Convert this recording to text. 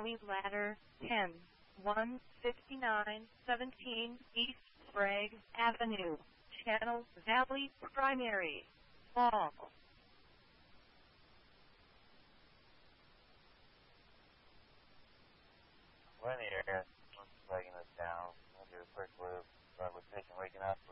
Valley Ladder 10, 159, 17 East Sprague Avenue, Channel Valley Primary, Fall. We're in the area. I'm just breaking this down. I'm going to do a quick loop. Start with patient waking up.